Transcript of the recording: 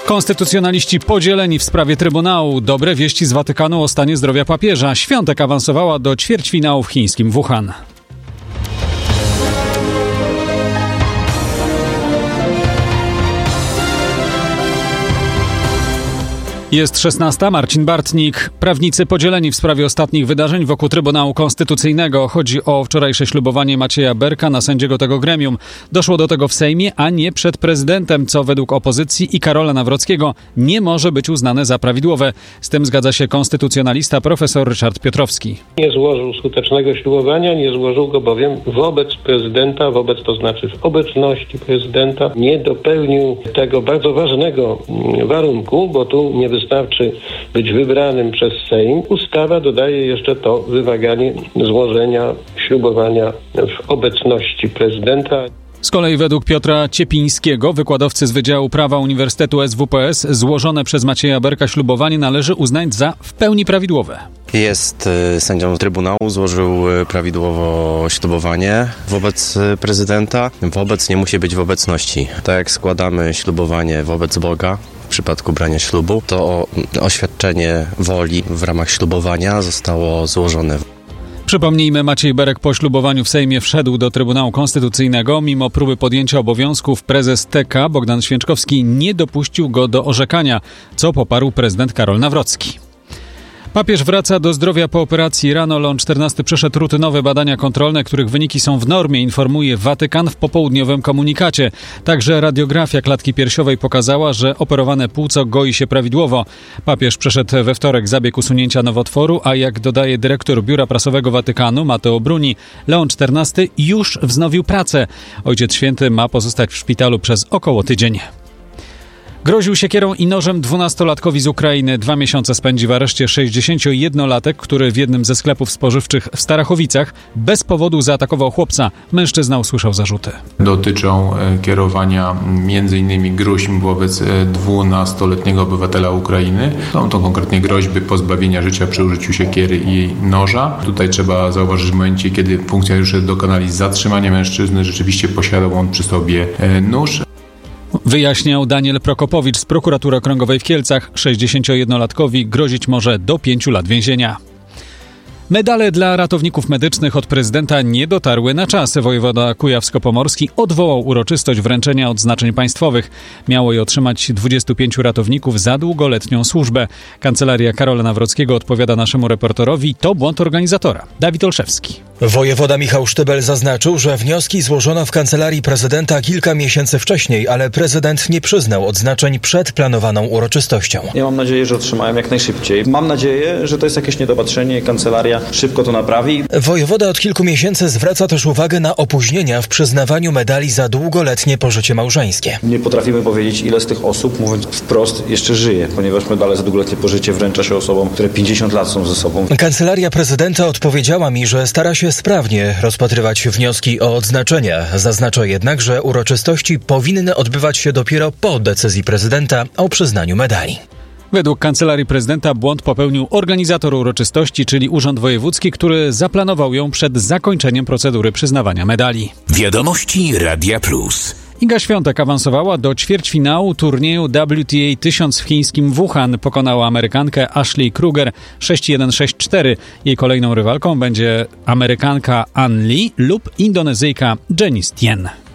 Konstytucjonaliści podzieleni w sprawie Trybunału. Dobre wieści z Watykanu o stanie zdrowia papieża. Świątek awansowała do ćwierćfinału w chińskim Wuhan. Jest 16. Marcin Bartnik. Prawnicy podzieleni w sprawie ostatnich wydarzeń wokół Trybunału Konstytucyjnego. Chodzi o wczorajsze ślubowanie Macieja Berka na sędziego tego gremium. Doszło do tego w Sejmie, a nie przed prezydentem, co według opozycji i Karola Nawrockiego nie może być uznane za prawidłowe. Z tym zgadza się konstytucjonalista profesor Ryszard Piotrowski. Nie złożył skutecznego ślubowania, nie złożył go bowiem wobec prezydenta, to znaczy w obecności prezydenta. Nie dopełnił tego bardzo ważnego warunku, bo tu nie wystarczy być wybranym przez Sejm. Ustawa dodaje jeszcze to wymaganie złożenia ślubowania w obecności prezydenta. Z kolei według Piotra Ciepińskiego, wykładowcy z Wydziału Prawa Uniwersytetu SWPS, złożone przez Macieja Berka ślubowanie należy uznać za w pełni prawidłowe. Jest sędzią Trybunału, złożył prawidłowo ślubowanie wobec prezydenta. Wobec nie musi być w obecności. Tak jak składamy ślubowanie wobec Boga, w przypadku brania ślubu, to oświadczenie woli w ramach ślubowania zostało złożone. Przypomnijmy, Maciej Berek po ślubowaniu w Sejmie wszedł do Trybunału Konstytucyjnego. Mimo próby podjęcia obowiązków prezes TK Bogdan Święczkowski nie dopuścił go do orzekania, co poparł prezydent Karol Nawrocki. Papież wraca do zdrowia po operacji. Rano Leon XIV przeszedł rutynowe badania kontrolne, których wyniki są w normie, informuje Watykan w popołudniowym komunikacie. Także radiografia klatki piersiowej pokazała, że operowane płuco goi się prawidłowo. Papież przeszedł we wtorek zabieg usunięcia nowotworu, a jak dodaje dyrektor Biura Prasowego Watykanu Matteo Bruni, Leon XIV już wznowił pracę. Ojciec Święty ma pozostać w szpitalu przez około tydzień. Groził siekierą i nożem 12-latkowi z Ukrainy. 2 miesiące spędzi w areszcie 61-latek, który w jednym ze sklepów spożywczych w Starachowicach bez powodu zaatakował chłopca. Mężczyzna usłyszał zarzuty. Dotyczą kierowania m.in. gruźb wobec 12-letniego obywatela Ukrainy. Są to konkretnie groźby pozbawienia życia przy użyciu siekiery i noża. Tutaj trzeba zauważyć, w momencie, kiedy funkcjonariusze dokonali zatrzymania mężczyzny, rzeczywiście posiadał on przy sobie nóż. Wyjaśniał Daniel Prokopowicz z Prokuratury Okręgowej w Kielcach. 61-latkowi grozić może do 5 lat więzienia. Medale dla ratowników medycznych od prezydenta nie dotarły na czas. Wojewoda kujawsko-pomorski odwołał uroczystość wręczenia odznaczeń państwowych. Miało je otrzymać 25 ratowników za długoletnią służbę. Kancelaria Karola Nawrockiego odpowiada naszemu reporterowi: to błąd organizatora. Dawid Olszewski. Wojewoda Michał Sztybel zaznaczył, że wnioski złożono w kancelarii prezydenta kilka miesięcy wcześniej, ale prezydent nie przyznał odznaczeń przed planowaną uroczystością. Ja mam nadzieję, że otrzymałem jak najszybciej. Mam nadzieję, że to jest jakieś niedopatrzenie. Kancelaria szybko to naprawi. Wojewoda od kilku miesięcy zwraca też uwagę na opóźnienia w przyznawaniu medali za długoletnie pożycie małżeńskie. Nie potrafimy powiedzieć, ile z tych osób, mówiąc wprost, jeszcze żyje, ponieważ medale za długoletnie pożycie wręcza się osobom, które 50 lat są ze sobą. Kancelaria prezydenta odpowiedziała mi, że stara się sprawnie rozpatrywać wnioski o odznaczenia. Zaznacza jednak, że uroczystości powinny odbywać się dopiero po decyzji prezydenta o przyznaniu medali. Według Kancelarii Prezydenta błąd popełnił organizator uroczystości, czyli Urząd Wojewódzki, który zaplanował ją przed zakończeniem procedury przyznawania medali. Wiadomości Radia Plus. Iga Świątek awansowała do ćwierćfinału turnieju WTA 1000 w chińskim Wuhan. Pokonała Amerykankę Ashley Kruger 6-1-6-4. Jej kolejną rywalką będzie Amerykanka An Lee lub Indonezyjka Janice Tien.